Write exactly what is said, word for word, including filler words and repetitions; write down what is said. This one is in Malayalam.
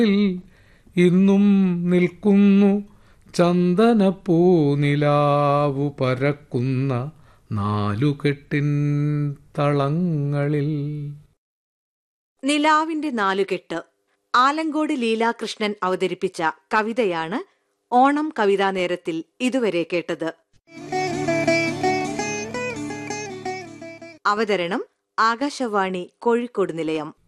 ഇന്നും നിൽക്കുന്നു ചന്ദനപ്പൂനിലാവു പരക്കുന്ന നാലുകെട്ടിൻ തളങ്ങളിൽ. നിലാവിന്റെ നാലുകെട്ട് ആലങ്കോട് ലീലാകൃഷ്ണൻ അവതരിപ്പിച്ച കവിതയാണ് ഓണം കവിതാ നേരത്തിൽ ഇതുവരെ കേട്ടത്. അവതരണം ആകാശവാണി കോഴിക്കോട് നിലയം.